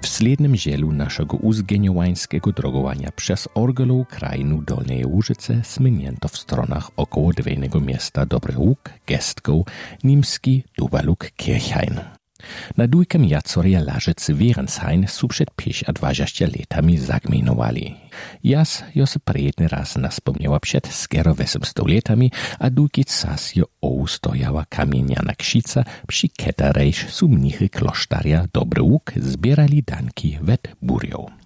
W slednym zielu naszego uzgeniowańskiego drogowania przez Orgelą krajinu Dolnej Łużyce smynięto w stronach około dwojnego miasta Dobry Łuk, Gestkow, Nimski, Dubaluk, Kirchhain. Na dujkem jacoria Lażycy Wierenshain su przed 5-20 latami zagminowali. Jas jo se prijetny raz naspomniała przed skoro 800 latami, a dujkic sas jo oustojała kamieniana ksica, przy ketarejsz su mnichy klosztaria Dobry Łuk zbierali danki wet burją.